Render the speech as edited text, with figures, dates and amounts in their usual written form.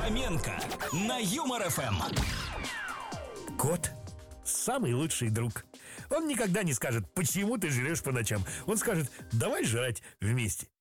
Фоменко на Юмор ФМ. Кот – самый лучший друг. Он никогда не скажет, почему ты жрешь по ночам. Он скажет, давай жрать вместе.